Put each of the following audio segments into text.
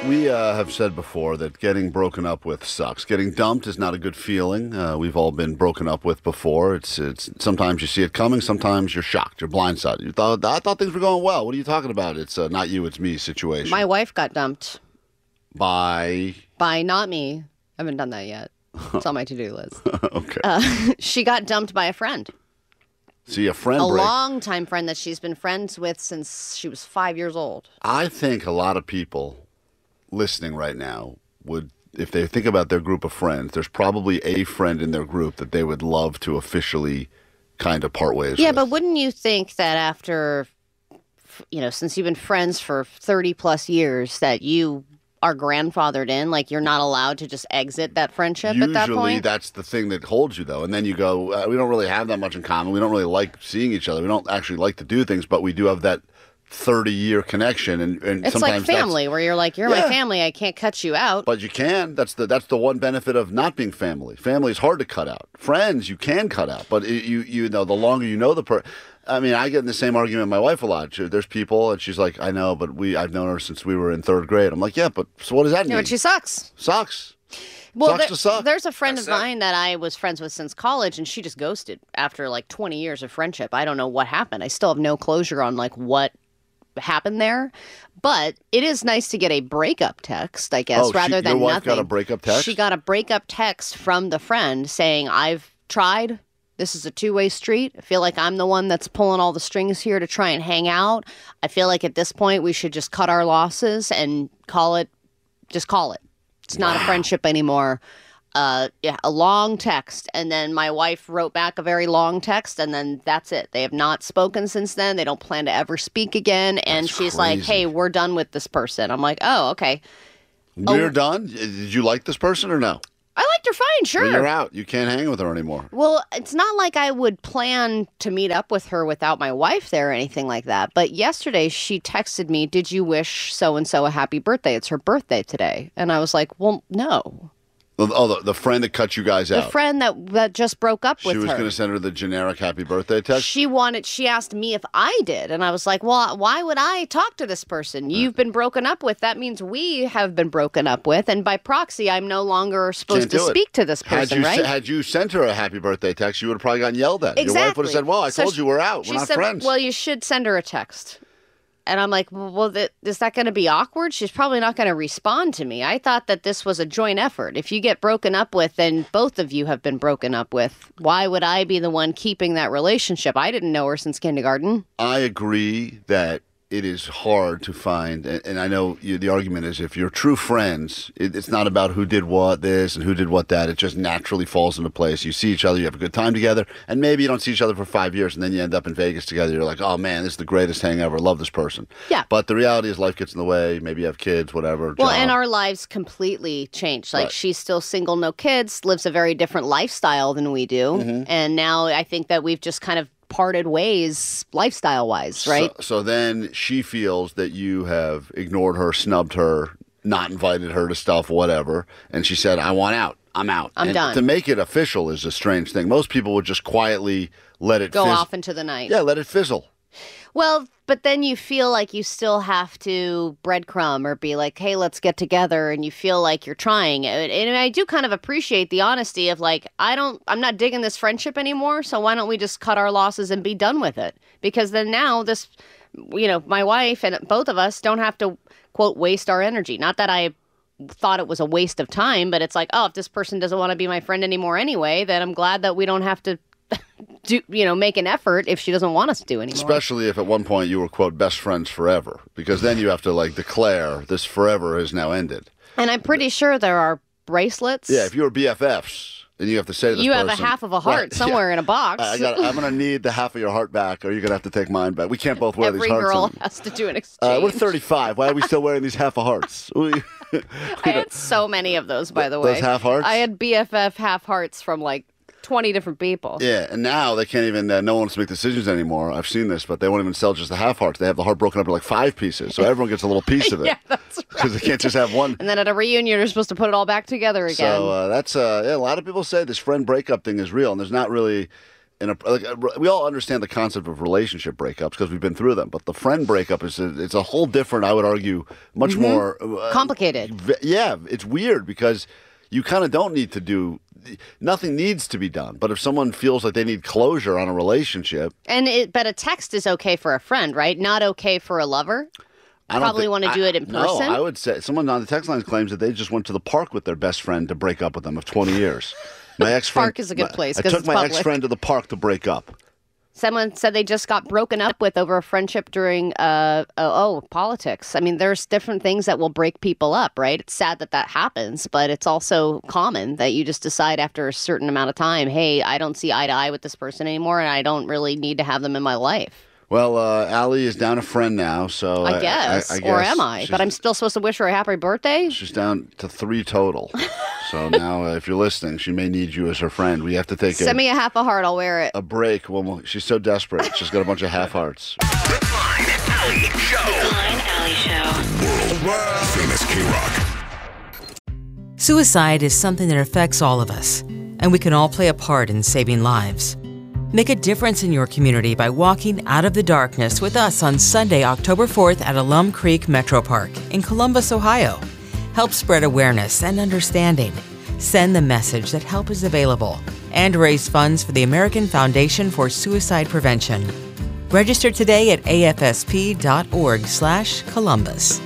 We have said before that getting broken up with sucks. Getting dumped is not a good feeling. We've all been broken up with before. It's sometimes you see it coming. Sometimes you're shocked. You're blindsided. I thought things were going well. What are you talking about? It's not you, it's me situation. My wife got dumped. By Not me. I haven't done that yet. It's on my to-do list. Okay. She got dumped by a friend. See, a friend A break. longtime friend that she's been friends with since she was 5 years old. I think a lot of people listening right now would, if they think about their group of friends, there's probably a friend in their group that they would love to officially kind of part ways with. Yeah, but wouldn't you think that after, since you've been friends for 30 plus years, that you are grandfathered in, like you're not allowed to just exit that friendship at that point? Usually that's the thing that holds you, though. And then you go, we don't really have that much in common. We don't really like seeing each other. We don't actually like to do things, but we do have that 30-year connection. And it's sometimes like family, where you're like, you're my family. I can't cut you out. But you can. That's the one benefit of not being family. Family is hard to cut out. Friends, you can cut out. But you know, the longer you know the person. I mean, I get in the same argument with my wife a lot. There's people, and she's like, I know, but I've known her since we were in third grade. I'm like, yeah, but so what does that mean? But she sucks. Sucks. Well, Sucks to suck. There's a friend of mine that I was friends with since college, and she just ghosted after like 20 years of friendship. I don't know what happened. I still have no closure on like what happened there. But it is nice to get a breakup text, I guess, rather than your wife nothing. got a breakup text? She got a breakup text from the friend saying, I've tried. This is a two-way street. I feel like I'm the one that's pulling all the strings here to try and hang out. I feel like at this point we should just cut our losses and call it. It's not a friendship anymore. A long text. And then my wife wrote back a very long text, and then that's it. They have not spoken since then. They don't plan to ever speak again. And That's she's crazy. like, hey, we're done with this person. I'm like, oh, okay. We're done? Did you like this person or no? I liked her fine, sure. Well, you're out. You can't hang with her anymore. Well, it's not like I would plan to meet up with her without my wife there or anything like that. But yesterday she texted me, did you wish so-and-so a happy birthday? It's her birthday today. And I was like, well, no. Oh, the friend that cut you guys out. The friend that just broke up with her. She was going to send her the generic happy birthday text? She asked me if I did. And I was like, well, why would I talk to this person? You've been broken up with. That means we have been broken up with. And by proxy, I'm no longer supposed to speak to this person, right? Had you sent her a happy birthday text, you would have probably gotten yelled at. Exactly. Your wife would have said, well, I told you we're out. We're not friends. Well, you should send her a text. And I'm like, well, is that going to be awkward? She's probably not going to respond to me. I thought that this was a joint effort. If you get broken up with, then both of you have been broken up with. Why would I be the one keeping that relationship? I didn't know her since kindergarten. I agree that it is hard to find, and I know the argument is if you're true friends, it's not about who did what this and who did what that. It just naturally falls into place. You see each other, you have a good time together, and maybe you don't see each other for 5 years, and then you end up in Vegas together. You're like, oh man, this is the greatest hang ever. Love this person. Yeah. But the reality is life gets in the way. Maybe you have kids, whatever. Well, job. and our lives completely changed. Like Right. she's still single, no kids, lives a very different lifestyle than we do. Mm-hmm. And now I think that we've just kind of parted ways lifestyle-wise, right? So then she feels that you have ignored her, snubbed her, not invited her to stuff, whatever. And she said, I want out. I'm out. I'm and done. To make it official is a strange thing. Most people would just quietly let it Go fizzle. off into the night. Yeah, let it fizzle. Well, but then you feel like you still have to breadcrumb or be like, hey, let's get together. And you feel like you're trying. And I do kind of appreciate the honesty of like, I'm not digging this friendship anymore. So why don't we just cut our losses and be done with it? Because then now my wife and both of us don't have to, quote, waste our energy. Not that I thought it was a waste of time, but it's like, oh, if this person doesn't want to be my friend anymore anyway, then I'm glad that we don't have to make an effort if she doesn't want us to do anymore. Especially if at one point you were, quote, best friends forever. Because then you have to, like, declare this forever has now ended. And I'm pretty sure there are bracelets. Yeah, if you were BFFs, then you have to say to this you person. have a half of a heart Right, somewhere yeah. in a box. I'm going to need the half of your heart back, or you're going to have to take mine back. We can't both wear Every these hearts. girl has to do an exchange. We're 35. Why are we still wearing these half of hearts? I had so many of those, by the way. Those half hearts? I had BFF half hearts from like 20 different people. Yeah, and now they can't even, no one wants to make decisions anymore. I've seen this, but they won't even sell just the half hearts. They have the heart broken up into like 5 pieces, so everyone gets a little piece of it. Yeah, that's right. Because they can't just have one. And then at a reunion, you're supposed to put it all back together again. So that's, a lot of people say this friend breakup thing is real, and there's not really, we all understand the concept of relationship breakups because we've been through them, but the friend breakup it's a whole different, I would argue, much more complicated. Yeah, it's weird because you kind of don't need to do. Nothing needs to be done, but if someone feels like they need closure on a relationship, but a text is okay for a friend, right? Not okay for a lover. Probably want to do it in person. No, I would say someone on the text line claims that they just went to the park with their best friend to break up with them of 20 years. My ex-friend. Park is a good place. I took my ex-friend to the park to break up. Someone said they just got broken up with over a friendship during politics. I mean, there's different things that will break people up, right? It's sad that happens, but it's also common that you just decide after a certain amount of time, hey, I don't see eye to eye with this person anymore, and I don't really need to have them in my life. Well, Allie is down a friend now, so I guess. Or am I? But I'm still supposed to wish her a happy birthday? She's down to 3 total. So now, if you're listening, she may need you as her friend. We have to take Send me a half a heart, I'll wear it. A break. She's so desperate. She's got a bunch of half hearts. The Klein Alley Show. The Klein Alley Show. World famous K-Rock. Suicide is something that affects all of us, and we can all play a part in saving lives. Make a difference in your community by walking out of the darkness with us on Sunday, October 4th at Alum Creek Metro Park in Columbus, Ohio. Help spread awareness and understanding. Send the message that help is available and raise funds for the American Foundation for Suicide Prevention. Register today at afsp.org/Columbus.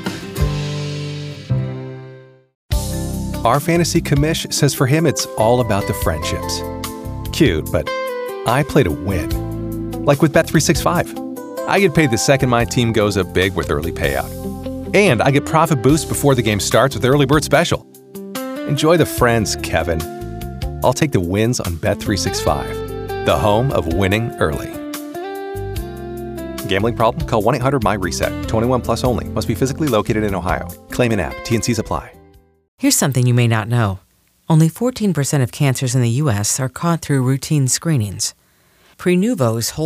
Our fantasy commish says for him it's all about the friendships. Cute, but I play to win. Like with Bet365. I get paid the second my team goes up big with early payout. And I get profit boost before the game starts with Early Bird Special. Enjoy the friends, Kevin. I'll take the wins on Bet365, the home of winning early. Gambling problem? Call 1-800-MY-RESET. 21 plus only. Must be physically located in Ohio. Claim an app. T&Cs apply. Here's something you may not know. Only 14% of cancers in the U.S. are caught through routine screenings. Prenuvo's whole